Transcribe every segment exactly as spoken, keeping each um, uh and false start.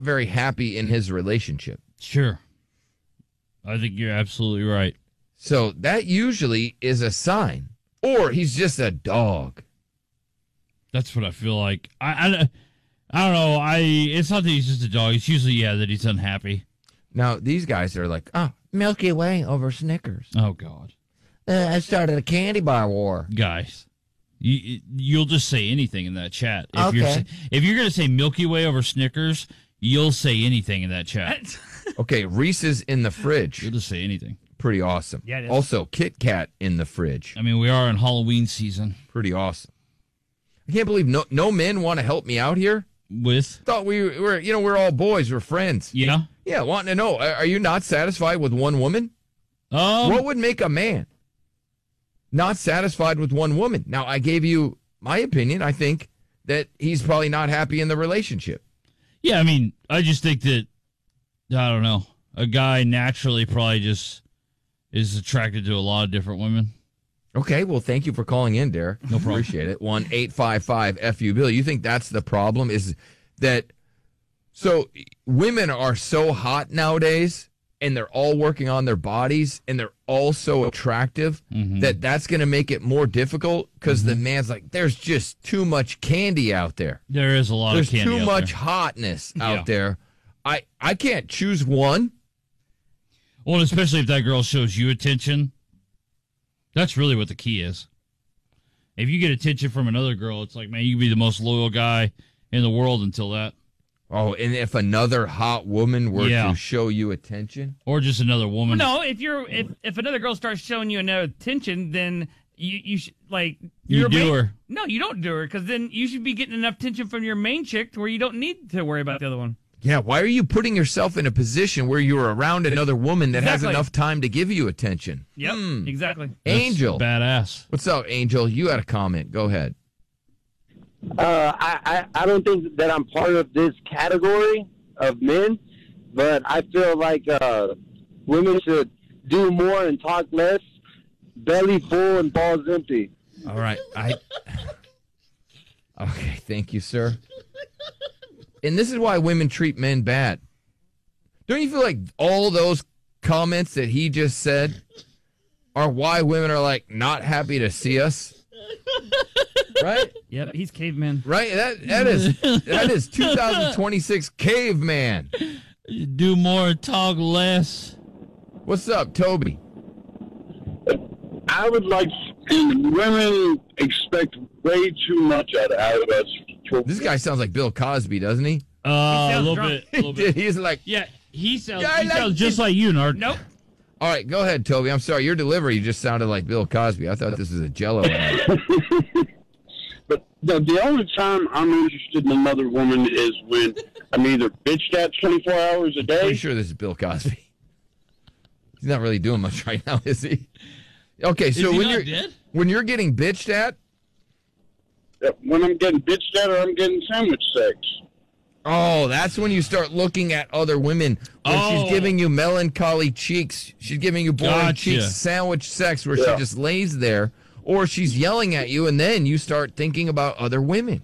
very happy in his relationship. Sure. I think you're absolutely right. So that usually is a sign. Or he's just a dog. That's what I feel like. I, I, I don't know. I It's not that he's just a dog. It's usually, yeah, that he's unhappy. Now, these guys are like, oh, Milky Way over Snickers. Oh, God. Uh, I started a candy bar war. Guys, you, you'll just say anything in that chat. If Okay. You're, if you're going to say Milky Way over Snickers, you'll say anything in that chat. Okay, Reese's in the fridge. You'll just say anything. Pretty awesome. Yeah, it is. Also, Kit Kat in the fridge. I mean, we are in Halloween season. Pretty awesome. I can't believe no no men want to help me out here. With? Thought we were, you know, we're all boys. We're friends. Yeah. Yeah, wanting to know, are are you not satisfied with one woman? Um, What would make a man not satisfied with one woman? Now, I gave you my opinion. I think that he's probably not happy in the relationship. Yeah, I mean, I just think that, I don't know, a guy naturally probably just is attracted to a lot of different women. Okay, well, thank you for calling in, Derek. No problem. Appreciate it. one eight five five F U Bill. You think that's the problem? Is that so women are so hot nowadays and they're all working on their bodies and they're all so attractive Mm-hmm. that that's going to make it more difficult because mm-hmm. the man's like, there's just too much candy out there. There is a lot there's of candy too out much there. hotness Yeah. out there. I, I can't choose one. Well, and especially if that girl shows you attention. That's really what the key is. If you get attention from another girl, it's like, man, you can be the most loyal guy in the world until that. Oh, and if another hot woman were Yeah. to show you attention? Or just another woman. No, if you're if, if another girl starts showing you another attention, then you you should like You your do main- her. No, you don't do her because then you should be getting enough attention from your main chick to where you don't need to worry about the other one. Yeah, why are you putting yourself in a position where you're around another woman that Exactly. has enough time to give you attention? Yep, Hmm. exactly. That's Angel. badass. What's up, Angel? You had a comment. Go ahead. Uh, I, I, I don't think that I'm part of this category of men, but I feel like uh, women should do more and talk less, belly full and balls empty. All right. I. Okay, thank you, sir. And this is why women treat men bad. Don't you feel like all those comments that he just said are why women are like not happy to see us? Right? Yep, he's caveman. Right? That that is that is two thousand twenty-six caveman. Do more, talk less. What's up, Toby? I would like women expect way too much out of us. This guy sounds like Bill Cosby, doesn't he? Uh, a sounds little drunk. bit. A little bit. He's like, Yeah, he sounds, Yeah, I he like sounds just it. like you, Nard. Nope. all right, go ahead, Toby. I'm sorry, your delivery just sounded like Bill Cosby. I thought this was a Jello ad. But the, the only time I'm interested in another woman is when I'm either bitched at twenty-four hours a day. Pretty sure this is Bill Cosby. He's not really doing much right now, is he? Okay, so he when not you're dead? when you're getting bitched at, When I'm getting bitched at or I'm getting sandwich sex. oh, that's when you start looking at other women. When Oh. she's giving you melancholy cheeks, she's giving you boring Gotcha. cheeks, sandwich sex, where Yeah. she just lays there, or she's yelling at you, and then you start thinking about other women.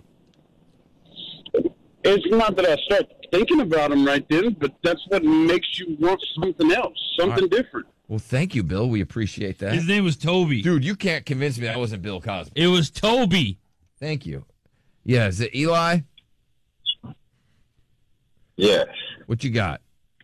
It's not that I start thinking about them right then, but that's what makes you want something else, something All right. different. Well, thank you, Bill. We appreciate that. His name was Toby. Dude, you can't convince me that wasn't Bill Cosby. It was Toby. Thank you. Yeah, is it Eli? Yes. What you got?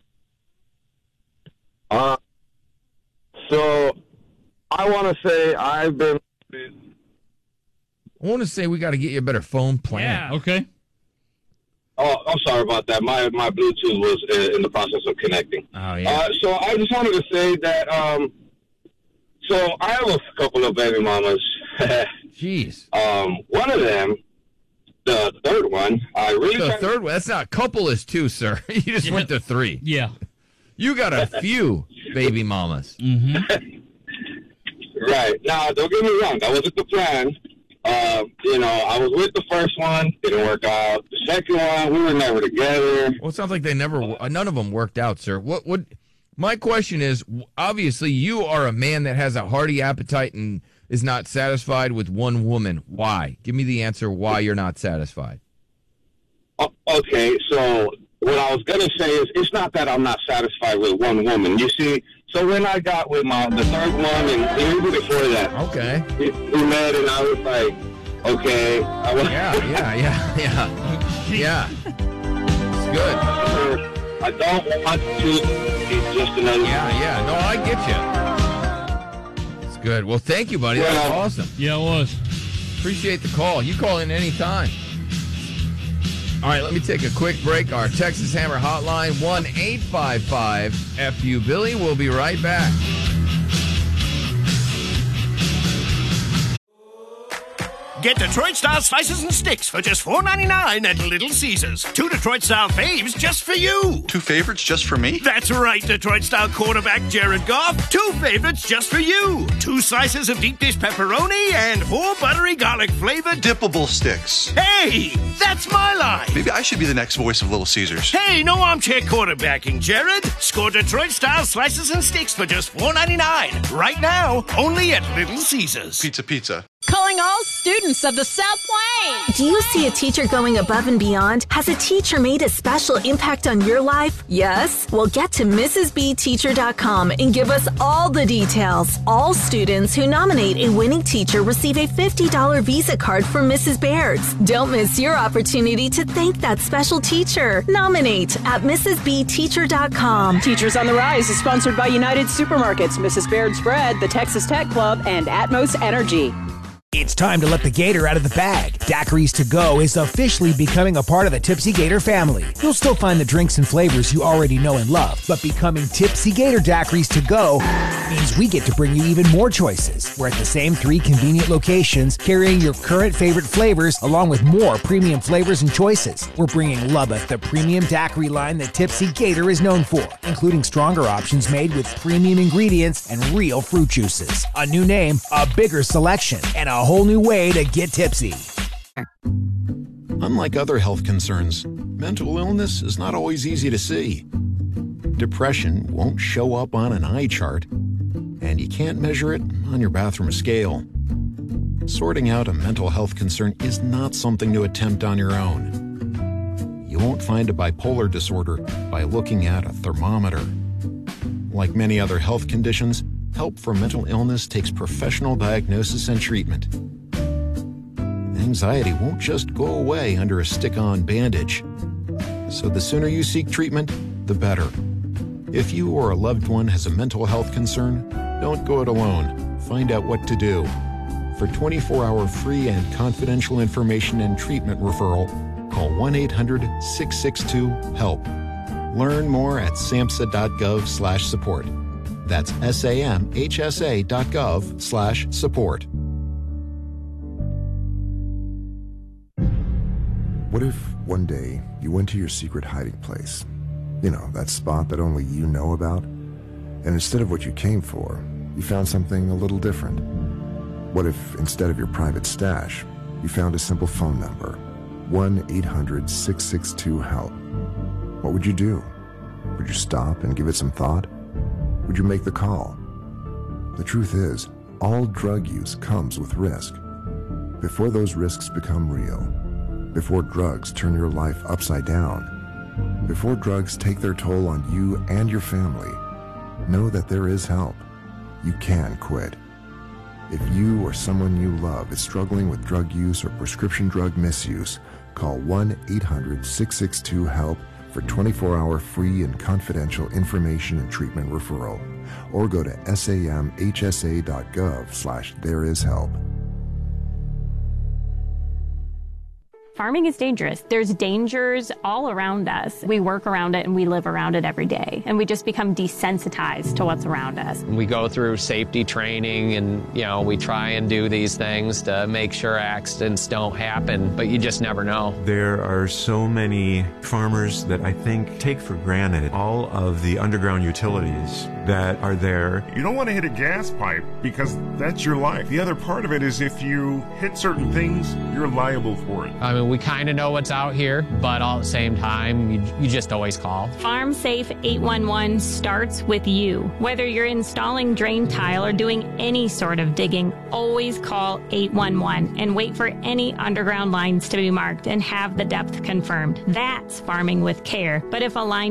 Uh, so I want to say I've been. I want to say we got to get you a better phone plan. Yeah. Okay. Oh, I'm sorry about that. My my Bluetooth was in, in the process of connecting. Oh, yeah. Uh, so I just wanted to say that. Um, so I have a couple of baby mamas. Jeez. um, one of them, the third one, I really. The tried- third one, that's not, couple is two, sir. You just went to three. Yeah. You got a few baby mamas. Right. Now, don't get me wrong. That wasn't the plan. Uh, you know, I was with the first one. Didn't work out. The second one, we were never together. Well, it sounds like they never, uh, none of them worked out, sir. What would, my question is, obviously you are a man that has a hearty appetite and is not satisfied with one woman. Why? Give me the answer why you're not satisfied. O- Okay, so what I was going to say is it's not that I'm not satisfied with one woman. You see, so when I got with my the third one and even before that, okay, we, we met and I was like, okay. I was, yeah, yeah, yeah, yeah. Yeah. It's good. I don't want to be just another. Yeah, yeah. No, I get you. It's good. Well, thank you, buddy. That was awesome. Yeah, it was. Appreciate the call. You call in anytime. All right, let me take a quick break. Our Texas Hammer hotline, one eight five five F U Billy. We'll be right back. Get Detroit-style slices and sticks for just four ninety-nine at Little Caesars. Two Detroit-style faves just for you. Two favorites just for me? That's right, Detroit-style quarterback Jared Goff. Two favorites just for you. Two slices of deep dish pepperoni and four buttery garlic-flavored dippable sticks. Hey, that's my line. Maybe I should be the next voice of Little Caesars. Hey, no armchair quarterbacking, Jared. Score Detroit-style slices and sticks for just four ninety-nine. Right now, only at Little Caesars. Pizza, pizza. Calling all students of the South Plains. Do you see a teacher going above and beyond? Has a teacher made a special impact on your life? Yes? Well, get to Missus B Teacher dot com and give us all the details. All students who nominate a winning teacher receive a fifty dollars Visa card from Missus Baird's. Don't miss your opportunity to thank that special teacher. Nominate at Missus B Teacher dot com. Teachers on the Rise is sponsored by United Supermarkets, Missus Baird's Bread, the Texas Tech Club, and Atmos Energy. It's time to let the gator out of the bag. Daiquiris To Go is officially becoming a part of the Tipsy Gator family. You'll still find the drinks and flavors you already know and love, but becoming Tipsy Gator Daiquiris To Go means we get to bring you even more choices. We're at the same three convenient locations, carrying your current favorite flavors along with more premium flavors and choices. We're bringing Lubbock, the premium daiquiri line that Tipsy Gator is known for, including stronger options made with premium ingredients and real fruit juices. A new name, a bigger selection, and a whole new way to get tipsy. Unlike other health concerns, mental illness is not always easy to see. Depression won't show up on an eye chart, and you can't measure it on your bathroom scale. Sorting out a mental health concern is not something to attempt on your own. You won't find a bipolar disorder by looking at a thermometer. Like many other health conditions, help for mental illness takes professional diagnosis and treatment. Anxiety won't just go away under a stick-on bandage. So the sooner you seek treatment, the better. If you or a loved one has a mental health concern, don't go it alone. Find out what to do. For twenty-four hour free and confidential information and treatment referral, call one eight hundred six six two HELP. Learn more at samhsa.gov slash support. That's S-A-M-H-S-A dot gov slash support. What if one day you went to your secret hiding place? You know, that spot that only you know about? And instead of what you came for, you found something a little different. What if instead of your private stash, you found a simple phone number, one eight hundred six six two HELP? What would you do? Would you stop and give it some thought? Would you make the call? The truth is, all drug use comes with risk. Before those risks become real, before drugs turn your life upside down, before drugs take their toll on you and your family, know that there is help. You can quit. If you or someone you love is struggling with drug use or prescription drug misuse, call one eight hundred six six two HELP for twenty-four hour free and confidential information and treatment referral, or go to samhsa dot gov slash there is help. Farming is dangerous. There's dangers all around us. We work around it and we live around it every day. And we just become desensitized to what's around us. We go through safety training and, you know, we try and do these things to make sure accidents don't happen, but you just never know. There are so many farmers that I think take for granted all of the underground utilities that are there. You don't want to hit a gas pipe because that's your life. The other part of it is if you hit certain things, you're liable for it. I mean, Uh, we kind of know what's out here, but all at the same time, you, you just always call. Farm Safe eight one one starts with you. Whether you're installing drain tile or doing any sort of digging, always call eight one one and wait for any underground lines to be marked and have the depth confirmed. That's farming with care. But if a line